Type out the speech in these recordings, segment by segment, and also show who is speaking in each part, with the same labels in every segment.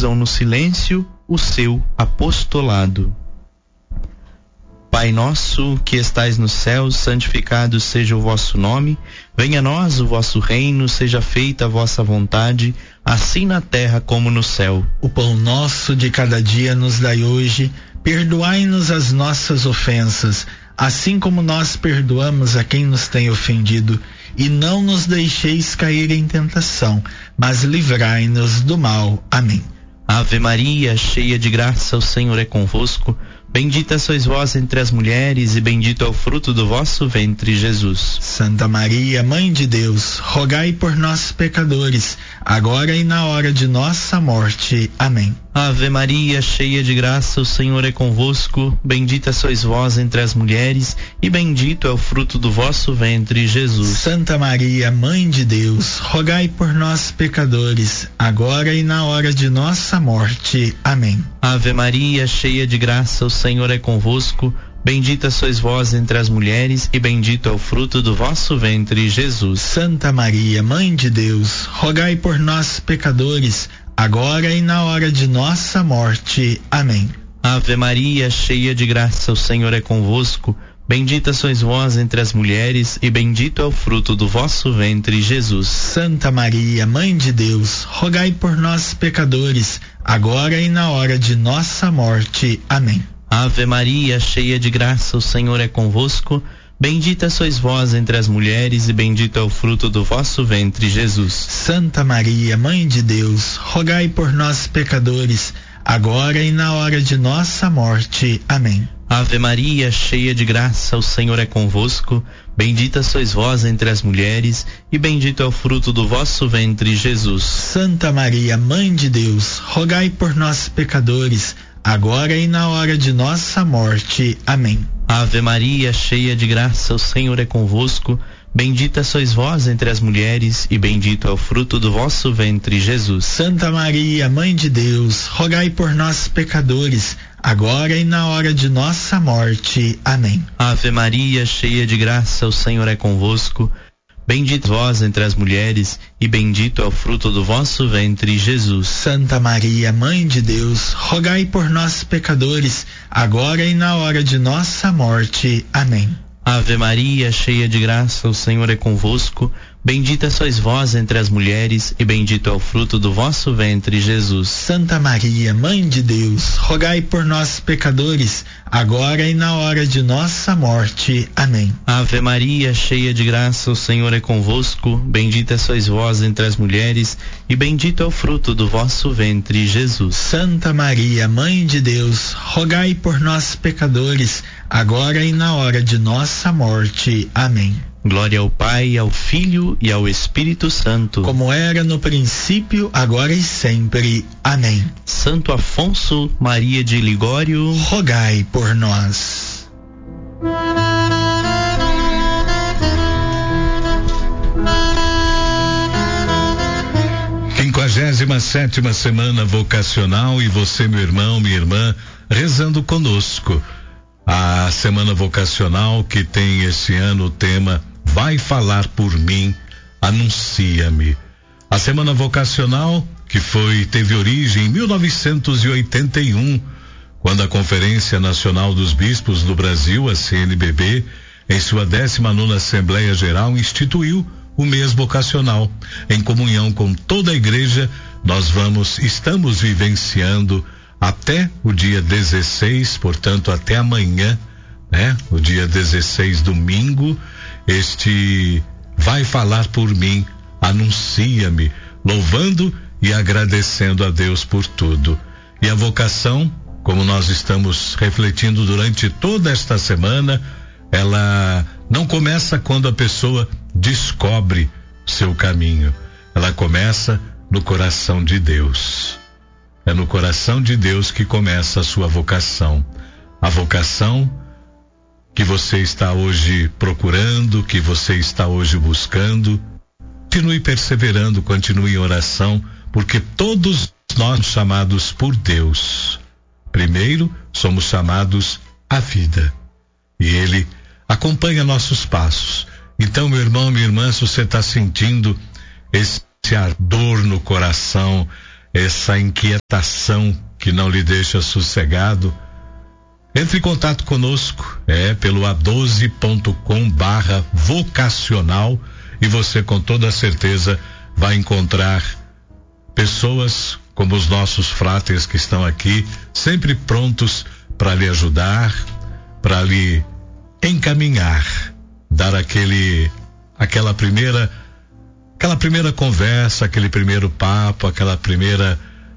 Speaker 1: usam no silêncio o seu apostolado. Pai nosso, que estais nos céus, santificado seja o vosso nome. Venha a nós o vosso reino, seja feita a vossa vontade, assim na terra como no céu.
Speaker 2: O pão nosso de cada dia nos dai hoje. Perdoai-nos as nossas ofensas, assim como nós perdoamos a quem nos tem ofendido. E não nos deixeis cair em tentação, mas livrai-nos do mal. Amém.
Speaker 1: Ave Maria, cheia de graça, o Senhor é convosco. Bendita sois vós entre as mulheres, e bendito é o fruto do vosso ventre, Jesus.
Speaker 2: Santa Maria, Mãe de Deus, rogai por nós, pecadores, agora e na hora de nossa morte. Amém.
Speaker 1: Ave Maria, cheia de graça, o Senhor é convosco. Bendita sois vós entre as mulheres, e bendito é o fruto do vosso ventre, Jesus.
Speaker 2: Santa Maria, Mãe de Deus, rogai por nós, pecadores, agora e na hora de nossa morte. Amém.
Speaker 1: Ave Maria, cheia de graça, o Senhor é convosco. Bendita sois vós entre as mulheres, e bendito é o fruto do vosso ventre, Jesus.
Speaker 2: Santa Maria, Mãe de Deus, rogai por nós, pecadores, agora e na hora de nossa morte. Amém.
Speaker 1: Ave Maria, cheia de graça, o Senhor é convosco. Bendita sois vós entre as mulheres, e bendito é o fruto do vosso ventre, Jesus.
Speaker 2: Santa Maria, Mãe de Deus, rogai por nós, pecadores, agora e na hora de nossa morte. Amém.
Speaker 1: Ave Maria, cheia de graça, o Senhor é convosco. Bendita sois vós entre as mulheres, e bendito é o fruto do vosso ventre, Jesus.
Speaker 2: Santa Maria, Mãe de Deus, rogai por nós, pecadores, agora e na hora de nossa morte. Amém.
Speaker 1: Ave Maria, cheia de graça, o Senhor é convosco. Bendita sois vós entre as mulheres, e bendito é o fruto do vosso ventre, Jesus.
Speaker 2: Santa Maria, Mãe de Deus, rogai por nós, pecadores, agora e na hora de nossa morte. Amém.
Speaker 1: Ave Maria, cheia de graça, o Senhor é convosco. Bendita sois vós entre as mulheres, e bendito é o fruto do vosso ventre, Jesus.
Speaker 2: Santa Maria, Mãe de Deus, rogai por nós, pecadores, agora e na hora de nossa morte. Amém.
Speaker 1: Ave Maria, cheia de graça, o Senhor é convosco. Bendita vós entre as mulheres, e bendito é o fruto do vosso ventre, Jesus.
Speaker 2: Santa Maria, Mãe de Deus, rogai por nós, pecadores, agora e na hora de nossa morte. Amém.
Speaker 1: Ave Maria, cheia de graça, o Senhor é convosco. Bendita sois vós entre as mulheres, e bendito é o fruto do vosso ventre, Jesus.
Speaker 2: Santa Maria, Mãe de Deus, rogai por nós, pecadores, agora e na hora de nossa morte. Amém.
Speaker 1: Ave Maria, cheia de graça, o Senhor é convosco. Bendita sois vós entre as mulheres, e bendito é o fruto do vosso ventre, Jesus.
Speaker 2: Santa Maria, Mãe de Deus, rogai por nós, pecadores, agora e na hora de nossa morte. Amém.
Speaker 1: Glória ao Pai, ao Filho e ao Espírito Santo.
Speaker 2: Como era no princípio, agora e sempre. Amém.
Speaker 1: Santo Afonso Maria de Ligório,
Speaker 2: rogai por nós.
Speaker 3: 57ª semana vocacional, e você, meu irmão, minha irmã, rezando conosco. A semana vocacional que tem esse ano o tema Vai falar por mim, anuncia-me. A semana vocacional que teve origem em 1981, quando a Conferência Nacional dos Bispos do Brasil, a CNBB, em sua 19ª Assembleia Geral, instituiu o mês vocacional. Em comunhão com toda a igreja, estamos vivenciando até o dia 16, portanto até amanhã, né? O dia 16, domingo, este Vai falar por mim, anuncia-me, louvando e agradecendo a Deus por tudo. E a vocação, como nós estamos refletindo durante toda esta semana, ela não começa quando a pessoa descobre seu caminho. Ela começa no coração de Deus. É no coração de Deus que começa a sua vocação. A vocação que você está hoje procurando, que você está hoje buscando. Continue perseverando, continue em oração, porque todos nós somos chamados por Deus. Primeiro, somos chamados à vida. E Ele acompanha nossos passos. Então, meu irmão, minha irmã, se você está sentindo esse ardor no coração, essa inquietação que não lhe deixa sossegado, entre em contato conosco, pelo a12.com/vocacional, e você com toda certeza vai encontrar pessoas como os nossos fráteis que estão aqui, sempre prontos para lhe ajudar, para lhe encaminhar, dar aquela primeira conversa, aquele primeiro papo, aquela primeira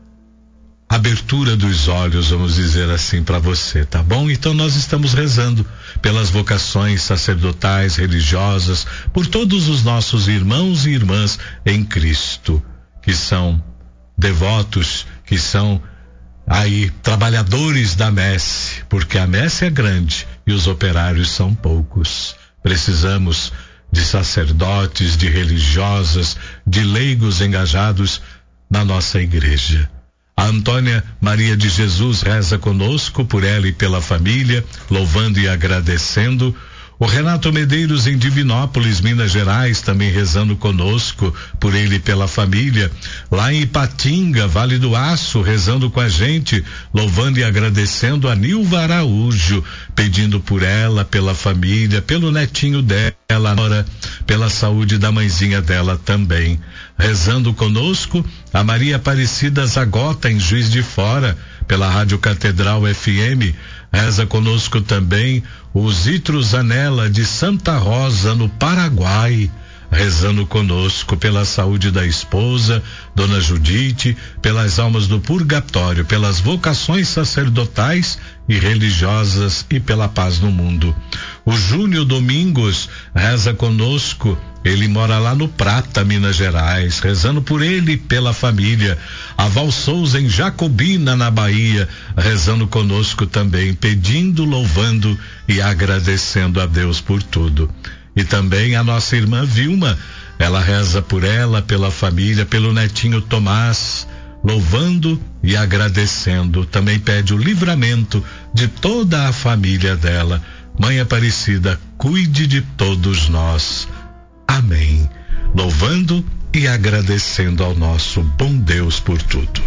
Speaker 3: abertura dos olhos, vamos dizer assim, para você, tá bom? Então nós estamos rezando pelas vocações sacerdotais, religiosas, por todos os nossos irmãos e irmãs em Cristo, que são devotos, que são aí trabalhadores da messe, porque a messe é grande e os operários são poucos. Precisamos de sacerdotes, de religiosas, de leigos engajados na nossa igreja. A Antônia Maria de Jesus reza conosco, por ela e pela família, louvando e agradecendo. O Renato Medeiros em Divinópolis, Minas Gerais, também rezando conosco, por ele e pela família. Lá em Ipatinga, Vale do Aço, rezando com a gente, louvando e agradecendo a Nilva Araújo, pedindo por ela, pela família, pelo netinho dela, pela saúde da mãezinha dela também. Rezando conosco, a Maria Aparecida Zagota, em Juiz de Fora, pela Rádio Catedral FM. Reza conosco também o Zitro Zanella de Santa Rosa, no Paraguai, rezando conosco pela saúde da esposa, Dona Judite, pelas almas do purgatório, pelas vocações sacerdotais e religiosas e pela paz no mundo. O Júnior Domingos reza conosco, ele mora lá no Prata, Minas Gerais, rezando por ele e pela família. A Val Souza em Jacobina, na Bahia, rezando conosco também, pedindo, louvando e agradecendo a Deus por tudo. E também a nossa irmã Vilma, ela reza por ela, pela família, pelo netinho Tomás, louvando e agradecendo. Também pede o livramento de toda a família dela. Mãe Aparecida, cuide de todos nós. Amém. Louvando e agradecendo ao nosso bom Deus por tudo.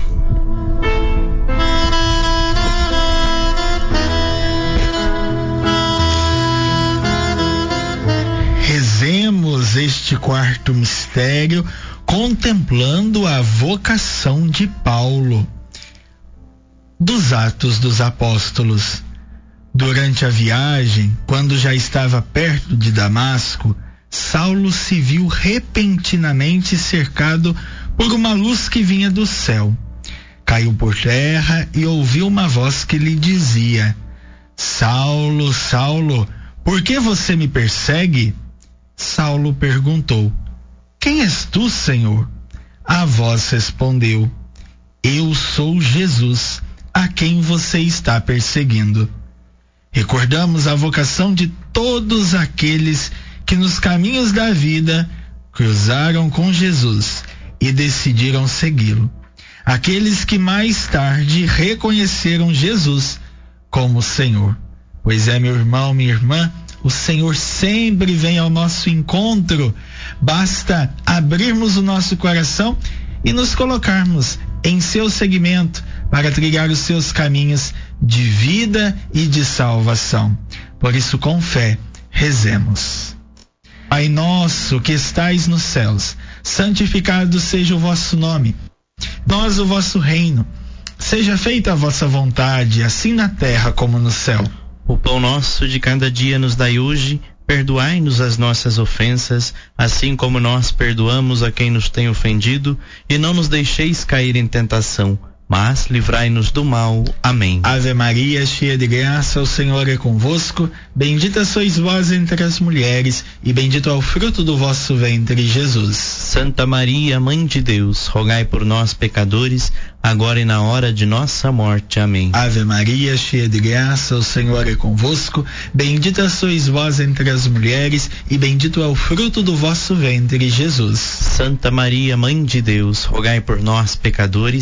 Speaker 2: Rezemos este quarto mistério contemplando a vocação de Paulo. Dos Atos dos Apóstolos. Durante a viagem, quando já estava perto de Damasco, Saulo se viu repentinamente cercado por uma luz que vinha do céu. Caiu por terra e ouviu uma voz que lhe dizia: Saulo, Saulo, por que você me persegue? Saulo perguntou: Quem és tu, Senhor? A voz respondeu: Eu sou Jesus, a quem você está perseguindo. Recordamos a vocação de todos aqueles que nos caminhos da vida cruzaram com Jesus e decidiram segui-lo. Aqueles que mais tarde reconheceram Jesus como Senhor. Pois é, meu irmão, minha irmã, o Senhor sempre vem ao nosso encontro. Basta abrirmos o nosso coração e nos colocarmos em seu seguimento para trilhar os seus caminhos de vida e de salvação. Por isso, com fé, rezemos. Pai nosso que estais nos céus, santificado seja o vosso nome. Nós o vosso reino. Seja feita a vossa vontade, assim na terra como no céu.
Speaker 1: O pão nosso de cada dia nos dai hoje. Perdoai-nos as nossas ofensas, assim como nós perdoamos a quem nos tem ofendido, e não nos deixeis cair em tentação, mas livrai-nos do mal. Amém.
Speaker 2: Ave Maria, cheia de graça, o Senhor é convosco. Bendita sois vós entre as mulheres, e bendito é o fruto do vosso ventre, Jesus.
Speaker 1: Santa Maria, Mãe de Deus, rogai por nós, pecadores, agora e na hora de nossa morte. Amém.
Speaker 2: Ave Maria, cheia de graça, o Senhor é convosco. Bendita sois vós entre as mulheres, e bendito é o fruto do vosso ventre, Jesus.
Speaker 1: Santa Maria, Mãe de Deus, rogai por nós, pecadores,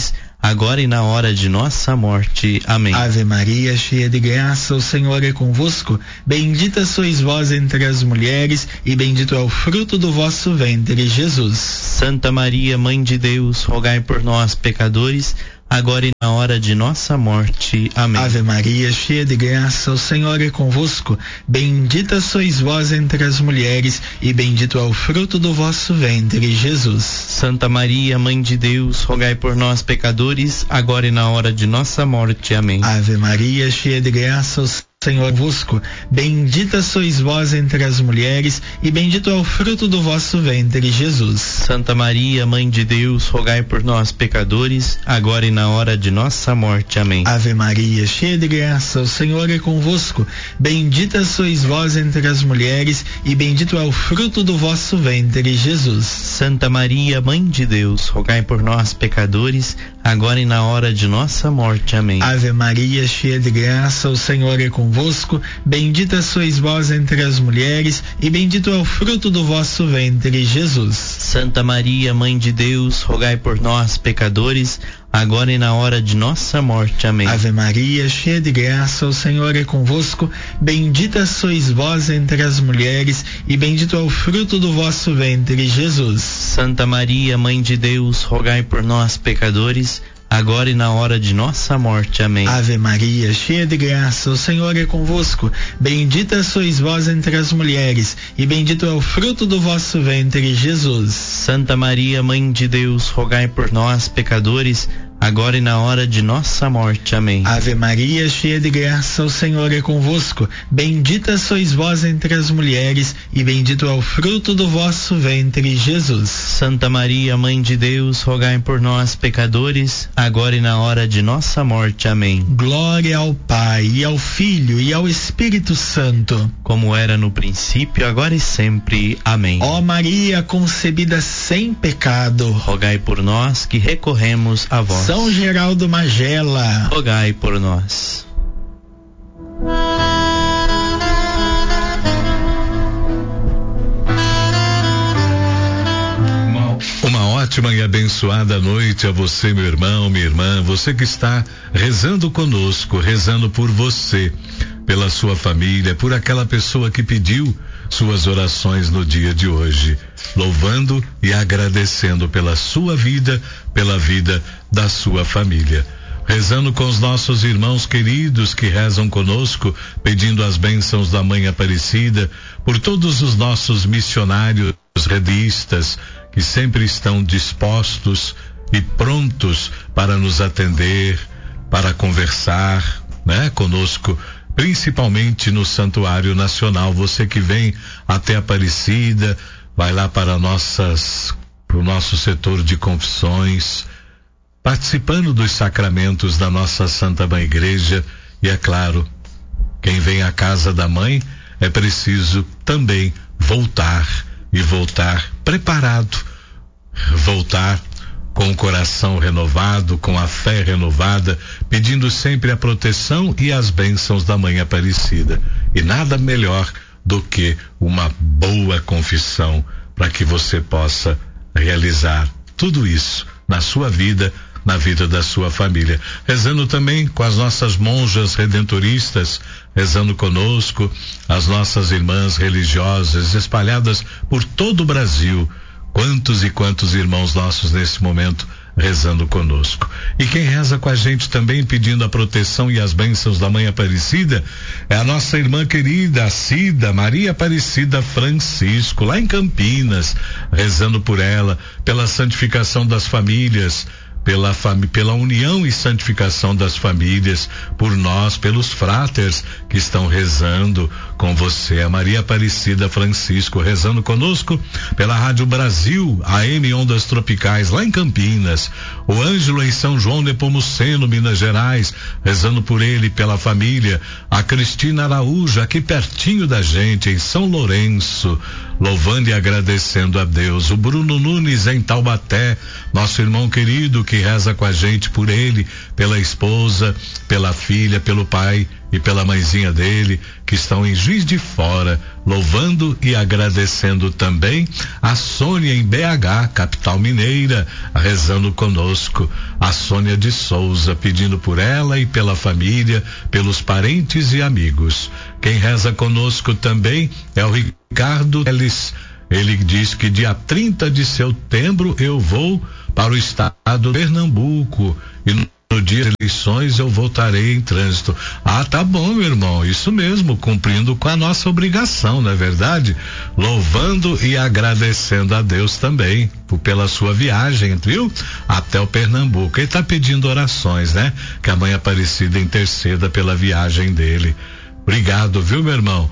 Speaker 1: agora e na hora de nossa morte. Amém.
Speaker 2: Ave Maria, cheia de graça, o Senhor é convosco. Bendita sois vós entre as mulheres, e bendito é o fruto do vosso ventre, Jesus.
Speaker 1: Santa Maria, Mãe de Deus, rogai por nós, pecadores, agora e na hora de nossa morte. Amém.
Speaker 2: Ave Maria, cheia de graça, o Senhor é convosco. Bendita sois vós entre as mulheres, e bendito é o fruto do vosso ventre, Jesus.
Speaker 1: Santa Maria, Mãe de Deus, rogai por nós, pecadores, agora e na hora de nossa morte. Amém.
Speaker 2: Ave Maria, cheia de graça, o Senhor é convosco. Bendita sois vós entre as mulheres, e bendito é o fruto do vosso ventre, Jesus.
Speaker 1: Santa Maria, Mãe de Deus, rogai por nós, pecadores, agora e na hora de nossa morte. Amém.
Speaker 2: Ave Maria, cheia de graça, o Senhor é convosco. Bendita sois vós entre as mulheres, e bendito é o fruto do vosso ventre, Jesus.
Speaker 1: Santa Maria, Mãe de Deus, rogai por nós, pecadores, agora e na hora de nossa morte. Amém.
Speaker 2: Ave Maria, cheia de graça, o Senhor é convosco. Bendita sois vós entre as mulheres, e bendito é o fruto do vosso ventre, Jesus.
Speaker 1: Santa Maria, Mãe de Deus, rogai por nós, pecadores, agora e na hora de nossa morte. Amém.
Speaker 2: Ave Maria, cheia de graça, o Senhor é convosco. Bendita sois vós entre as mulheres, e bendito é o fruto do vosso ventre, Jesus.
Speaker 1: Santa Maria, Mãe de Deus, rogai por nós, pecadores, agora e na hora de nossa morte. Amém.
Speaker 2: Ave Maria, cheia de graça, o Senhor é convosco. Bendita sois vós entre as mulheres, e bendito é o fruto do vosso ventre, Jesus.
Speaker 1: Santa Maria, Mãe de Deus, rogai por nós, pecadores, agora e na hora de nossa morte. Amém.
Speaker 2: Ave Maria, cheia de graça, o Senhor é convosco. Bendita sois vós entre as mulheres, e bendito é o fruto do vosso ventre, Jesus.
Speaker 1: Santa Maria, Mãe de Deus, rogai por nós, pecadores, agora e na hora de nossa morte. Amém.
Speaker 2: Glória ao Pai, e ao Filho, e ao Espírito Santo,
Speaker 1: como era no princípio, agora e sempre. Amém.
Speaker 2: Ó Maria, concebida sem pecado,
Speaker 1: rogai por nós que recorremos a vós.
Speaker 2: São Geraldo Magela,
Speaker 1: rogai por nós.
Speaker 3: Uma ótima e abençoada noite a você, meu irmão, minha irmã, você que está rezando conosco, rezando por você, pela sua família, por aquela pessoa que pediu suas orações no dia de hoje, louvando e agradecendo pela sua vida, pela vida da sua família. Rezando com os nossos irmãos queridos que rezam conosco, pedindo as bênçãos da Mãe Aparecida, por todos os nossos missionários, redistas, que sempre estão dispostos e prontos para nos atender, para conversar, conosco, principalmente no Santuário Nacional. Você que vem até Aparecida, vai lá para o nosso setor de confissões, participando dos sacramentos da nossa Santa Mãe Igreja. E é claro, quem vem à casa da Mãe é preciso também voltar, e voltar preparado, voltar com o coração renovado, com a fé renovada, pedindo sempre a proteção e as bênçãos da Mãe Aparecida. E nada melhor do que uma boa confissão para que você possa realizar tudo isso na sua vida, na vida da sua família. Rezando também com as nossas monjas redentoristas, rezando conosco, as nossas irmãs religiosas espalhadas por todo o Brasil. Quantos e quantos irmãos nossos nesse momento rezando conosco. E quem reza com a gente também pedindo a proteção e as bênçãos da Mãe Aparecida é a nossa irmã querida, a Cida Maria Aparecida Francisco, lá em Campinas, rezando por ela, pela santificação das famílias, pela união e santificação das famílias, por nós, pelos fráteres que estão rezando com você. A Maria Aparecida Francisco rezando conosco pela Rádio Brasil, AM Ondas Tropicais, lá em Campinas. O Ângelo em São João Nepomuceno, Minas Gerais, rezando por ele e pela família. A Cristina Araújo, aqui pertinho da gente, em São Lourenço, louvando e agradecendo a Deus. O Bruno Nunes em Taubaté, nosso irmão querido que que reza com a gente por ele, pela esposa, pela filha, pelo pai e pela mãezinha dele, que estão em Juiz de Fora, louvando e agradecendo também a Sônia em BH, capital mineira, rezando conosco. A Sônia de Souza, pedindo por ela e pela família, pelos parentes e amigos. Quem reza conosco também é o Ricardo Teles. Ele diz que dia 30 de setembro eu vou para o estado de Pernambuco e no dia das eleições eu voltarei em trânsito. Ah, tá bom, meu irmão, isso mesmo, cumprindo com a nossa obrigação, não é verdade? Louvando e agradecendo a Deus também pela sua viagem, viu? Até o Pernambuco. Ele tá pedindo orações, né? Que a Mãe Aparecida interceda pela viagem dele. Obrigado, viu, meu irmão?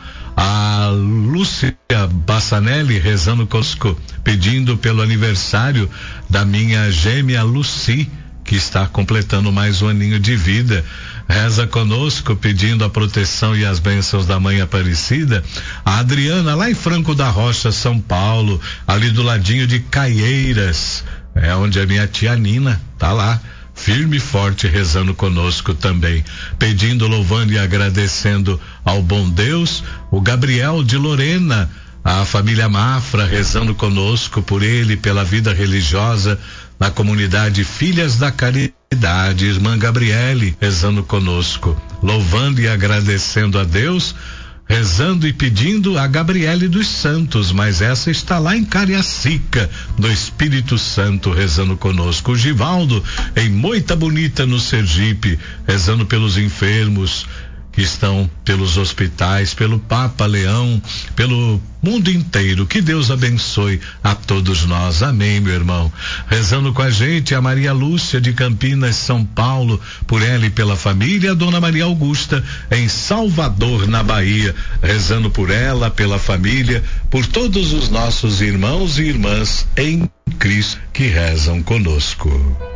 Speaker 3: A Lúcia Bassanelli rezando conosco, pedindo pelo aniversário da minha gêmea Lucy, que está completando mais um aninho de vida. Reza conosco, pedindo a proteção e as bênçãos da Mãe Aparecida. A Adriana, lá em Franco da Rocha, São Paulo, ali do ladinho de Caieiras, é onde a minha tia Nina tá lá, firme e forte, rezando conosco também, pedindo, louvando e agradecendo ao bom Deus. O Gabriel de Lorena, a família Mafra, rezando conosco por ele, pela vida religiosa na comunidade Filhas da Caridade. Irmã Gabriele rezando conosco, louvando e agradecendo a Deus, rezando e pedindo a Gabriele dos Santos, mas essa está lá em Cariacica, do Espírito Santo, rezando conosco. O Givaldo em Moita Bonita, no Sergipe, rezando pelos enfermos que estão pelos hospitais, pelo Papa Leão, pelo mundo inteiro. Que Deus abençoe a todos nós. Amém, meu irmão. Rezando com a gente a Maria Lúcia de Campinas, São Paulo, por ela e pela família. A Dona Maria Augusta em Salvador, na Bahia, rezando por ela, pela família, por todos os nossos irmãos e irmãs em Cristo que rezam conosco.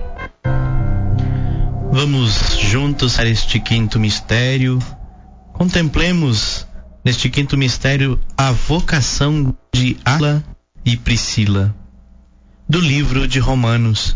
Speaker 1: Vamos juntos para este quinto mistério. Contemplemos neste quinto mistério a vocação de Áquila e Priscila, do livro de Romanos.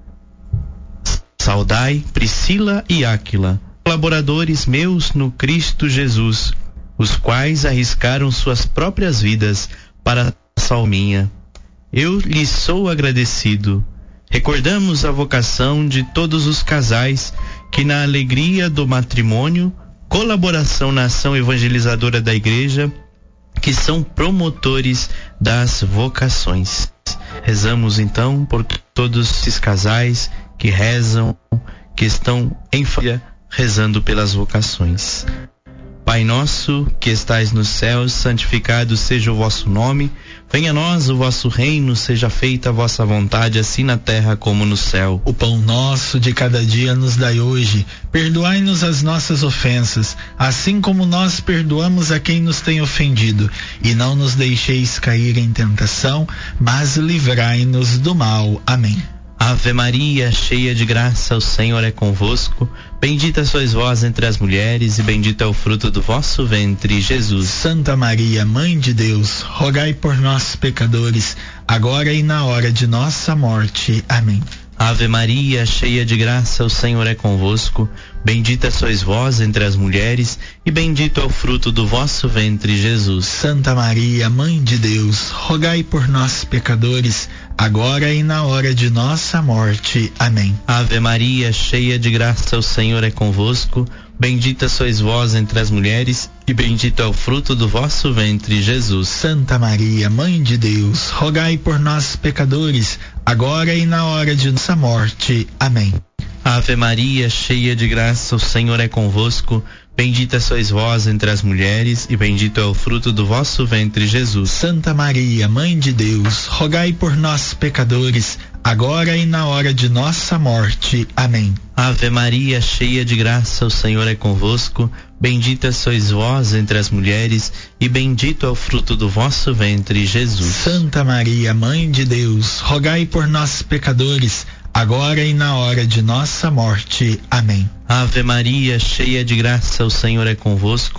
Speaker 1: Saudai Priscila e Áquila, colaboradores meus no Cristo Jesus, os quais arriscaram suas próprias vidas para salvar minha. Eu lhes sou agradecido. Recordamos a vocação de todos os casais que, na alegria do matrimônio, colaboração na ação evangelizadora da Igreja, que são promotores das vocações. Rezamos então por todos esses casais que rezam, que estão em família, rezando pelas vocações. Pai nosso, que estais nos céus, santificado seja o vosso nome. Venha a nós o vosso reino, seja feita a vossa vontade, assim na terra como no céu.
Speaker 2: O pão nosso de cada dia nos dai hoje. Perdoai-nos as nossas ofensas, assim como nós perdoamos a quem nos tem ofendido. E não nos deixeis cair em tentação, mas livrai-nos do mal. Amém.
Speaker 1: Ave Maria, cheia de graça, o Senhor é convosco. Bendita sois vós entre as mulheres, e bendito é o fruto do vosso ventre, Jesus.
Speaker 2: Santa Maria, Mãe de Deus, rogai por nós, pecadores, agora e na hora de nossa morte. Amém.
Speaker 1: Ave Maria, cheia de graça, o Senhor é convosco. Bendita sois vós entre as mulheres, e bendito é o fruto do vosso ventre, Jesus.
Speaker 2: Santa Maria, Mãe de Deus, rogai por nós, pecadores, agora e na hora de nossa morte. Amém.
Speaker 1: Ave Maria, cheia de graça, o Senhor é convosco. Bendita sois vós entre as mulheres, e bendito é o fruto do vosso ventre, Jesus.
Speaker 2: Santa Maria, Mãe de Deus, rogai por nós, pecadores, agora e na hora de nossa morte. Amém.
Speaker 1: Ave Maria, cheia de graça, o Senhor é convosco. Bendita sois vós entre as mulheres, e bendito é o fruto do vosso ventre, Jesus.
Speaker 2: Santa Maria, Mãe de Deus, rogai por nós, pecadores, agora e na hora de nossa morte. Amém.
Speaker 1: Ave Maria, cheia de graça, o Senhor é convosco. Bendita sois vós entre as mulheres, e bendito é o fruto do vosso ventre, Jesus.
Speaker 2: Santa Maria, Mãe de Deus, rogai por nós, pecadores, agora e na hora de nossa morte. Amém.
Speaker 1: Ave Maria, cheia de graça, o Senhor é convosco.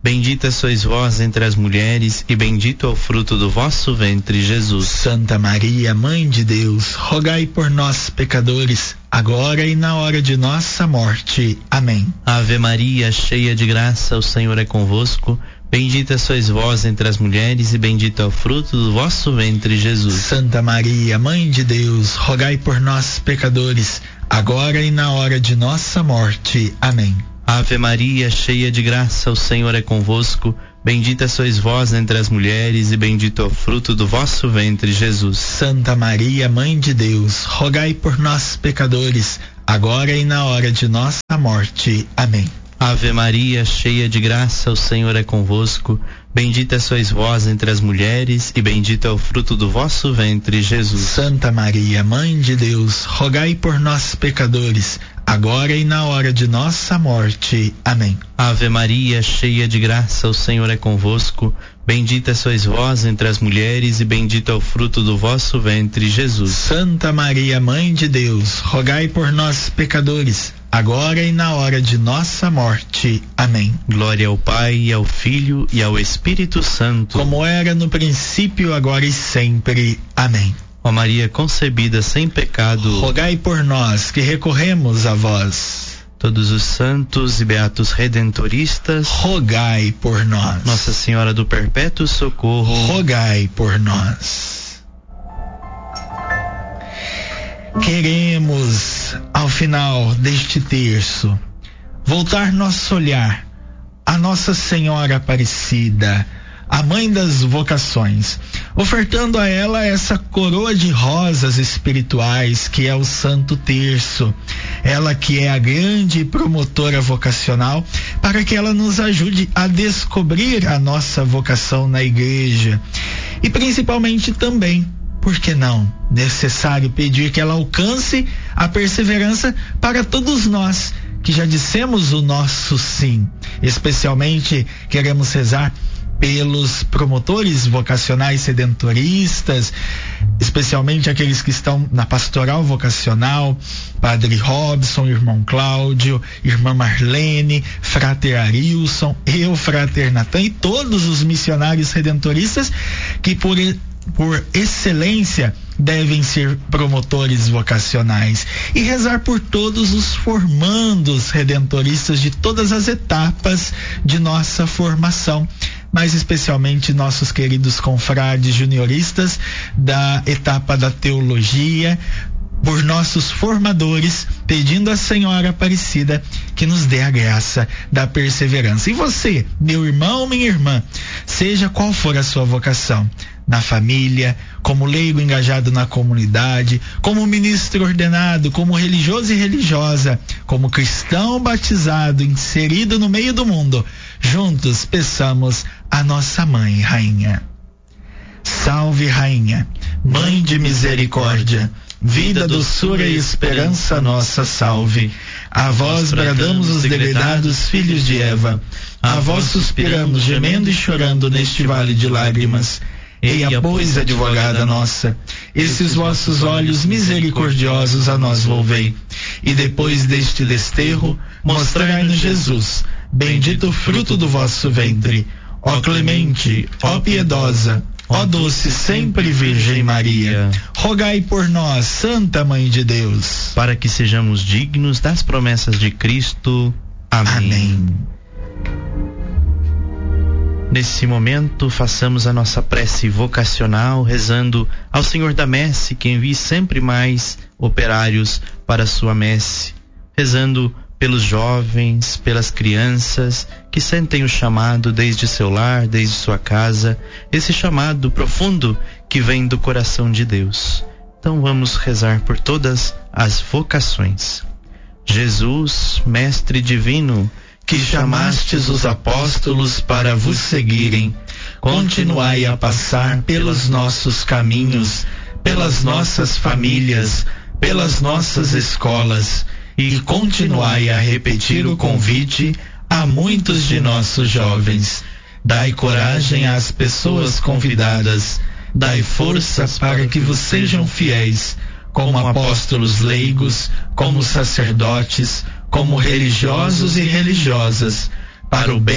Speaker 1: Bendita sois vós entre as mulheres, e bendito é o fruto do vosso ventre, Jesus.
Speaker 2: Santa Maria, Mãe de Deus, rogai por nós, pecadores, agora e na hora de nossa morte. Amém.
Speaker 1: Ave Maria, cheia de graça, o Senhor é convosco. Bendita sois vós entre as mulheres, e bendito é o fruto do vosso ventre, Jesus.
Speaker 2: Santa Maria, Mãe de Deus, rogai por nós, pecadores, agora e na hora de nossa morte. Amém.
Speaker 1: Ave Maria, cheia de graça, o Senhor é convosco. Bendita sois vós entre as mulheres, e bendito é o fruto do vosso ventre, Jesus.
Speaker 2: Santa Maria, Mãe de Deus, rogai por nós, pecadores, agora e na hora de nossa morte. Amém.
Speaker 1: Ave Maria, cheia de graça, o Senhor é convosco. Bendita sois vós entre as mulheres, e bendito é o fruto do vosso ventre, Jesus.
Speaker 2: Santa Maria, Mãe de Deus, rogai por nós, pecadores, agora e na hora de nossa morte. Amém.
Speaker 1: Ave Maria, cheia de graça, o Senhor é convosco. Bendita sois vós entre as mulheres, e bendito é o fruto do vosso ventre, Jesus.
Speaker 2: Santa Maria, Mãe de Deus, rogai por nós, pecadores, agora e na hora de nossa morte. Amém.
Speaker 1: Glória ao Pai, e ao Filho, e ao Espírito Santo,
Speaker 2: como era no princípio, agora e sempre. Amém.
Speaker 1: Ó Maria concebida sem pecado,
Speaker 2: rogai por nós que recorremos a vós.
Speaker 1: Todos os santos e beatos redentoristas,
Speaker 2: rogai por nós.
Speaker 1: Nossa Senhora do Perpétuo Socorro,
Speaker 2: rogai por nós. Queremos, ao final deste terço, voltar nosso olhar a Nossa Senhora Aparecida, a Mãe das Vocações, ofertando a ela essa coroa de rosas espirituais que é o Santo Terço. Ela que é a grande promotora vocacional, para que ela nos ajude a descobrir a nossa vocação na igreja. E principalmente também, por que não, necessário pedir que ela alcance a perseverança para todos nós que já dissemos o nosso sim. Especialmente queremos rezar pelos promotores vocacionais redentoristas, especialmente aqueles que estão na pastoral vocacional, Padre Robson, Irmão Cláudio, Irmã Marlene, Frater Arilson, eu, Frater Natan, e todos os missionários redentoristas que por excelência devem ser promotores vocacionais, e rezar por todos os formandos redentoristas de todas as etapas de nossa formação, mas especialmente nossos queridos confrades junioristas da etapa da teologia, por nossos formadores, pedindo à Senhora Aparecida que nos dê a graça da perseverança. E você, meu irmão, minha irmã, seja qual for a sua vocação, na família, como leigo engajado na comunidade, como ministro ordenado, como religioso e religiosa, como cristão batizado, inserido no meio do mundo, juntos peçamos a nossa Mãe Rainha. Salve, Rainha, Mãe de misericórdia, vida, doçura e esperança nossa, salve. A vós bradamos os degredados filhos de Eva, a vós suspiramos gemendo e chorando neste vale de lágrimas. Eia, pois, advogada nossa, esses vossos olhos misericordiosos a nós volvei, e depois deste desterro, mostrai-nos Jesus, bendito o fruto do vosso ventre. Ó clemente, ó piedosa, ó doce sempre Virgem Maria, rogai por nós, Santa Mãe de Deus,
Speaker 1: para que sejamos dignos das promessas de Cristo. Amém.
Speaker 2: Amém.
Speaker 1: Nesse momento, façamos a nossa prece vocacional, rezando ao Senhor da Messe que envie sempre mais operários para a sua messe, rezando pelos jovens, pelas crianças que sentem o chamado desde seu lar, desde sua casa, esse chamado profundo que vem do coração de Deus. Então vamos rezar por todas as vocações. Jesus, Mestre Divino, que chamastes os apóstolos para vos seguirem, continuai a passar pelos nossos caminhos, pelas nossas famílias, pelas nossas escolas, e continuai a repetir o convite a muitos de nossos jovens. Dai coragem às pessoas convidadas, dai força para que vos sejam fiéis, como apóstolos leigos, como sacerdotes, como religiosos e religiosas, para o bem